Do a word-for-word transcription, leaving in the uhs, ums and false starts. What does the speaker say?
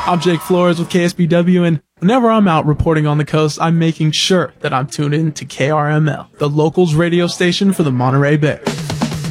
I'm Jake Flores with K S B W, and whenever I'm out reporting on the coast, I'm making sure that I'm tuned in to K R M L, the locals radio station for the Monterey Bears.